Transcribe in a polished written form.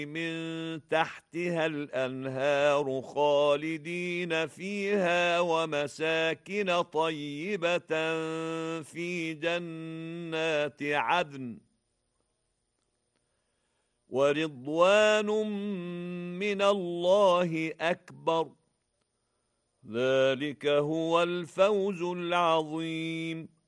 من تحتها الأنهار خالدين فيها ومساكن طيبة في جنات عدن ورضوان من الله أكبر ذلك هو الفوز العظيم.